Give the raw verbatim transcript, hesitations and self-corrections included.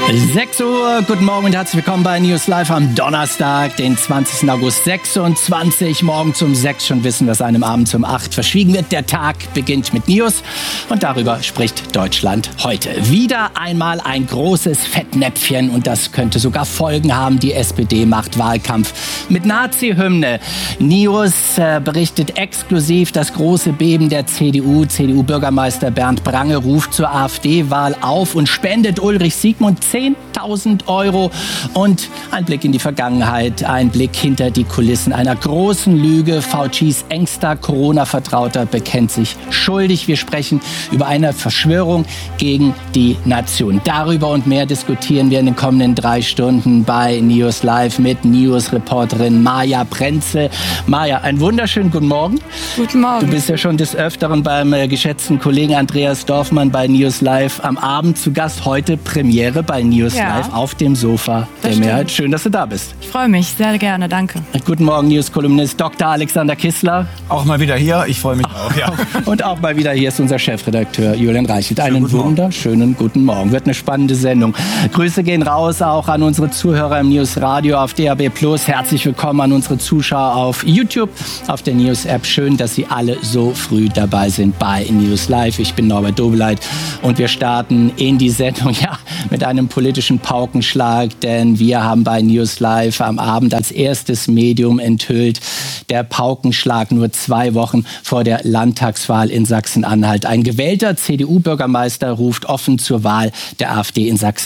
sechs Uhr, guten Morgen und herzlich willkommen bei News Live am Donnerstag, den zwanzigsten August sechsundzwanzig. Morgens um sechs schon wissen, dass einem abends um acht verschwiegen wird. Der Tag beginnt mit News und darüber spricht Deutschland heute. Wieder einmal ein großes Fettnäpfchen und das könnte sogar Folgen haben. Die S P D macht Wahlkampf mit Nazi-Hymne. News äh, berichtet exklusiv das große Beben der C D U. C D U-Bürgermeister Bernd Prange ruft zur AfD-Wahl auf und spendet Ulrich Siegmund zehntausend Euro. Und ein Blick in die Vergangenheit, ein Blick hinter die Kulissen einer großen Lüge. Faucis engster Corona-Vertrauter bekennt sich schuldig. Wir sprechen über eine Verschwörung gegen die Nation. Darüber und mehr diskutieren wir in den kommenden drei Stunden bei News Live mit News-Reporterin Maja Prenzel. Maja, einen wunderschönen guten Morgen. Guten Morgen. Du bist ja schon des Öfteren beim äh, geschätzten Kollegen Andreas Dorfmann bei News Live am Abend zu Gast. Heute Premiere bei News Ja. Live auf dem Sofa der Das Mehrheit. stimmt. Schön, dass du da bist. Ich freue mich, sehr gerne, danke. Guten Morgen, News-Kolumnist Doktor Alexander Kissler. Auch mal wieder hier, ich freue mich auch. Ja. Und auch mal wieder hier ist unser Chefredakteur Julian Reichelt. Einen guten Morgen. wunderschönen guten Morgen. Wird eine spannende Sendung. Grüße gehen raus auch an unsere Zuhörer im News Radio auf D A B plus. Herzlich willkommen an unsere Zuschauer auf YouTube, auf der News-App. Schön, dass Sie alle so früh dabei sind bei News Live. Ich bin Norbert Dobeleit und wir starten in die Sendung ja, mit einem politischen Paukenschlag, denn wir haben bei News Live am Abend als erstes Medium enthüllt, der Paukenschlag nur zwei Wochen vor der Landtagswahl in Sachsen-Anhalt. Ein gewählter C D U-Bürgermeister ruft offen zur Wahl der AfD in Sachsen